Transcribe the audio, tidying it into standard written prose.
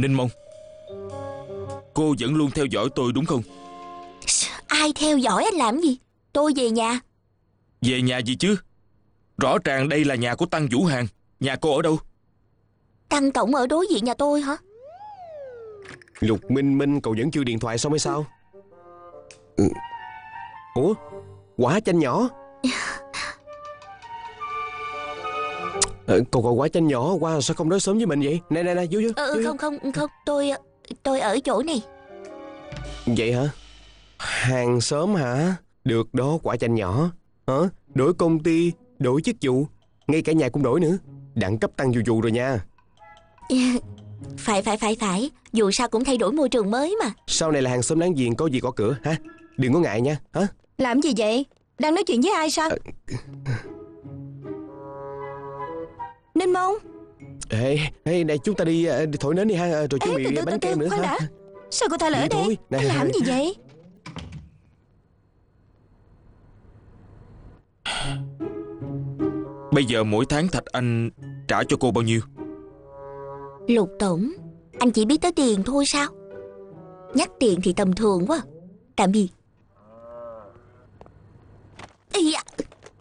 Ninh Mông, cô vẫn luôn theo dõi tôi đúng không? Ai theo dõi anh làm gì? Tôi về nhà. Về nhà gì chứ? Rõ ràng đây là nhà của Tăng Vũ Hàn. Nhà cô ở đâu? Tăng tổng ở đối diện nhà tôi hả? Lục Minh Minh, cậu vẫn chưa điện thoại xong hay sao? Ủa, quả chanh nhỏ. Cậu gọi quả chanh nhỏ qua sao không nói sớm với mình vậy? Nè nè nè, vô vô, vô. Không, tôi ở chỗ này. Vậy hả? Hàng xóm hả? Được đó, quả chanh nhỏ. Hả? Đổi công ty, đổi chức vụ, ngay cả nhà cũng đổi nữa. Đẳng cấp tăng vù rồi nha. Phải. Dù sao cũng thay đổi môi trường mới mà. Sau này là hàng xóm láng giềng, có gì gõ cửa ha. Đừng có ngại nha. Hả? Làm gì vậy? Đang nói chuyện với ai sao? Ninh Mông. Ê, này chúng ta đi thổi nến đi ha, rồi chuẩn bị bánh kem nữa khoan ha. đã. Sao cô ta lại ở đây? Thôi, Anh làm gì vậy? Bây giờ mỗi tháng Thạch Anh trả cho cô bao nhiêu? Lục tổng, anh chỉ biết tới tiền thôi sao? Nhắc tiền thì tầm thường quá. Tạm biệt. Ý,